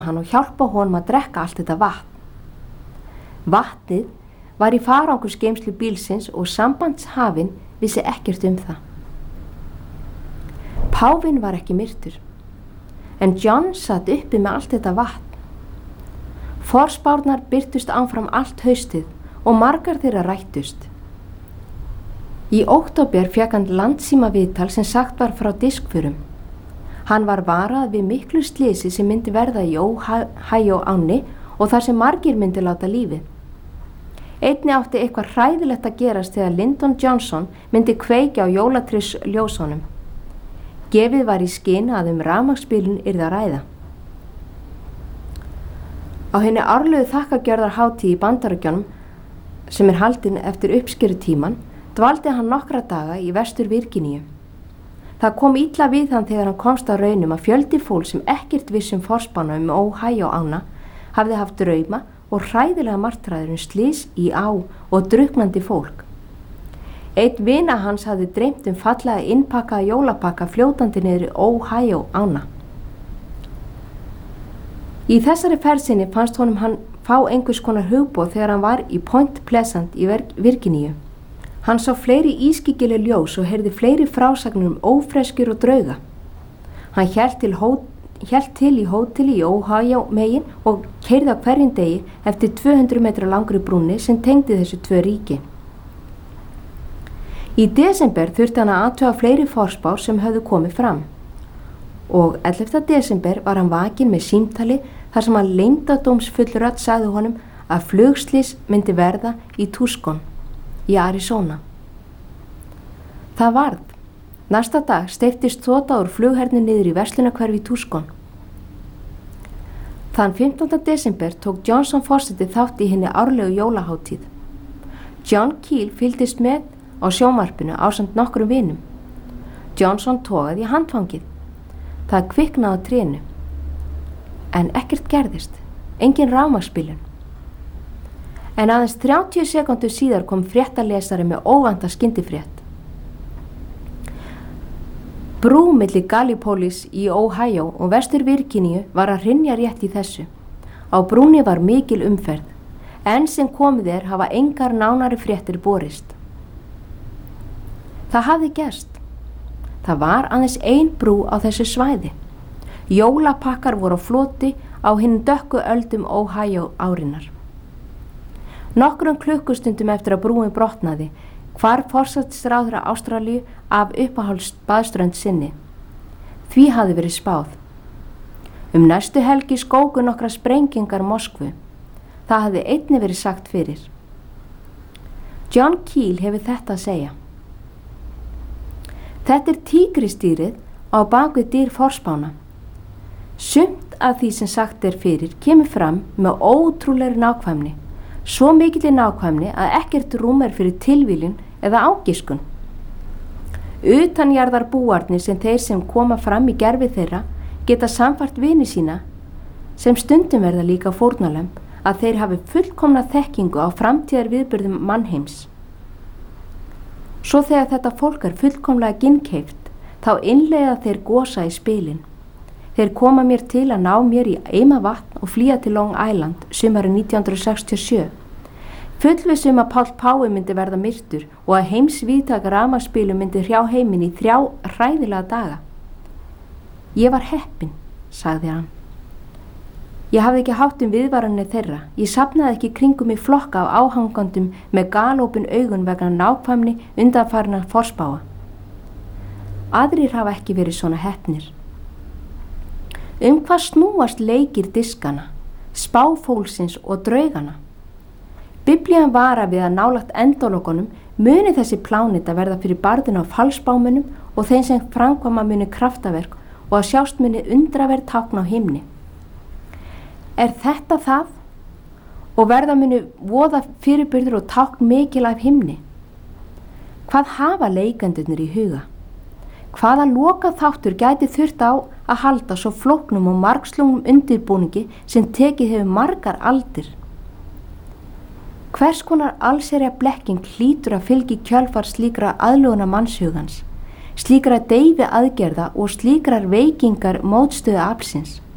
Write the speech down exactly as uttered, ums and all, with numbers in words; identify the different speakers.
Speaker 1: hann og hjálpa honum að drekka allt þetta vatn. Vatnið var í farangursgeymslu bílsins og sambandshafinn vissi ekkert um það. Páfinn var ekki myrtur, en John satt uppi með allt þetta vatn. Forspárnar birtust áfram allt haustið og margar þeirra rættust. Í október fékk hann landsímaviðtal sem sagt var frá diskförum. Hann var varað við miklu slysi sem myndi verða í Ohio ánni og þar sem margir myndi láta lífið. Einnig átti eitthvað hræðilegt að gerast þegar Lyndon Johnson myndi kveikja á jólatrésljósunum. Gefið var í skyn að um rafmagnsbílinn yrði að ræða. Á hinni árlegu þakkargjörðarhátíð í Bandaríkjunum, sem er haldin eftir uppskerutíman, dvaldi hann nokkra daga í Vestur Virginíu. Það kom illa við hann þegar hann komst á raunum að fjöldi fólk sem ekkert vissum forspána um Ohio ána hafði haft drauma og hræðilega martraður um slys í á og drukknandi fólk. Einn vina hans hafði dreymt um fallega innpakkaða jólapakka fljótandi niður í Ohio ána. Í þessari ferð sinni fannst honum hann fá einhvers konar hugboð þegar hann var í Point Pleasant í Virginíu. Hann sá fleiri ískyggileg ljós og heyrði fleiri frásagnir um ófreskjur og drauga. Hann hélt til, hélt til í hóteli í Ohio megin og keyrði á hverjum degi eftir tvö hundruð metra langri brúnni sem tengdi þessu tvö ríki. Í desember þurfti hann að athuga fleiri forspár sem höfðu komið fram. Og ellefta desember var hann vakinn með símtali þar sem hann leyndardómsfull rödd sagði honum að flugslys myndi verða í Tucson í Arizona. Það varð. Næsta dag steyptist þota úr flughernu niður í verslunarhverfi í Tucson. Þann fimmtánda desember tók Johnson forseti þátt í hinni árlegu jólahátíð. John Keel fylgdist með á sjónvarpinu ásamt nokkrum vinum. Johnson togaði í handfangið. Það kviknaði á trénu. En ekkert gerðist. Engin rafmagnsbílun. En aðeins þrjátíu sekúndur síðar kom fréttalesari með óvænta skyndifrétt. Brú milli Gallipolis í Ohio og Vestur Virginíu var að hrynja rétt í þessu. Á brúnni var mikil umferð. Enn sem komið er hafa engar nánari fréttir borist. Það hafði gerst. Það var aðeins ein brú á þessu svæði. Jólapakkar voru á floti á hinn dökku öldum Ohio árinnar. Nokkrum klukkustundum eftir að brúin brotnaði hvarf forsætisráðherra Ástralíu af uppáhalds baðströnd sinni. Því hafði verið spáð. Um næstu helgi skóku nokkra sprengingar Moskvu. Það hafði einnig verið sagt fyrir. John Keel hefur þetta að segja. Þetta er tígristýrið á bakvið dýr forspána. Sumt af því sem sagt er fyrir kemur fram með ótrúlegri nákvæmni, svo mikilli nákvæmni að ekkert rúm er fyrir tilviljun eða ágiskun. Utanjarðar búarnir sem þeir sem koma fram í gerfi þeirra geta samfart vini sína sem stundum verða líka fórnarlömb að þeir hafi fullkomna þekkingu á framtíðar viðburðum mannheims. Svo þegar þetta fólk er fullkomlega ginnkeypt, þá innleiða þeir gosa í spilin. Þeir koma mér til að ná mér í eima vatn og flýja til Long Island sumarið nítján hundruð sextíu og sjö. Fullvissum að Páll Pái myndi verða myrtur og að heimsvíðtaka rafmagnsbílum myndi hrjá heiminn í þrjá hræðilega daga. Ég var heppin, sagði hann. Ég hafði ekki hátt um viðvaranir þeirra. Ég safnaði ekki kringum í flokka af áhangandum með galopin augun vegna nákvæmni undanfarinna forspáa. Aðrir hafa ekki verið svona heppnir. Um hvað snúast leikir diskana, spáfólksins og draugana? Biblían vara við að nálægt endalokunum muni þessi pláneta verða fyrir barðinu á falsbámunum og þeim sem framkvæma muni kraftaverk og að sjást muni undraverð tákn á himni. Er þetta það? Og verða muni voða fyrirbyrður og tákn mikil af himni? Hvað hafa leikendurnir í huga? Hvaða loka þáttur gæti þurft á að halda svo flóknum og margslungum undirbúningi sem tekið hefur margar aldir? Hvers konar allsherja blekking hlýtur að fylgi kjölfar slíkra aðluguna mannshugans, slíkra deyfi aðgerða og slíkrar veikingar mótstöðu aflsins?